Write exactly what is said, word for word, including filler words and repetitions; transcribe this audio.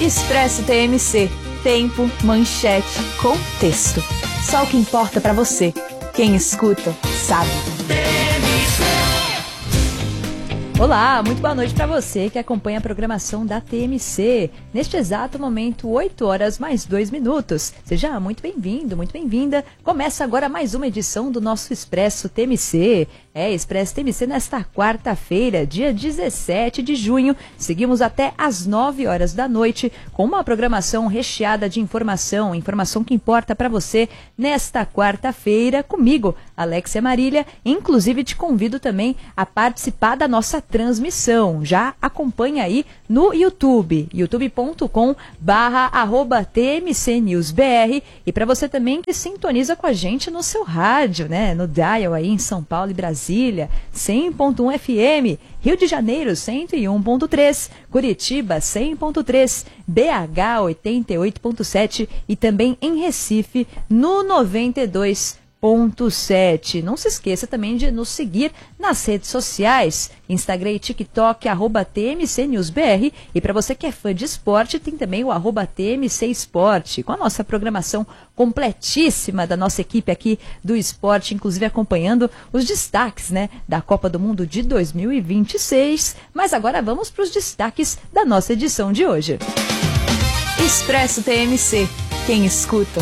Expresso T M C. Tempo, manchete, contexto. Só o que importa pra você. Quem escuta, sabe. Olá, muito boa noite para você que acompanha a programação da T M C. Neste exato momento, oito horas mais dois minutos. Seja muito bem-vindo, muito bem-vinda. Começa agora mais uma edição do nosso Expresso T M C. É, Expresso T M C nesta quarta-feira, dia dezessete de junho. Seguimos até às nove horas da noite com uma programação recheada de informação, informação que importa para você nesta quarta-feira comigo, Alexia Marília. Inclusive te convido também a participar da nossa transmissão. Já acompanha aí no YouTube, youtube ponto com barra arroba T M C News B R, e para você também que sintoniza com a gente no seu rádio, né, no dial aí em São Paulo e Brasília, cem ponto um F M, Rio de Janeiro cento e um ponto três, Curitiba cem ponto três, B H oitenta e oito ponto sete e também em Recife no noventa e dois ponto sete. Não se esqueça também de nos seguir nas redes sociais, Instagram e TikTok, arroba T M C News B R, e para você que é fã de esporte, tem também o arroba T M C Esporte, com a nossa programação completíssima da nossa equipe aqui do esporte, inclusive acompanhando os destaques, né, da Copa do Mundo de dois mil e vinte e seis. Mas agora vamos para os destaques da nossa edição de hoje. Expresso T M C. Quem escuta,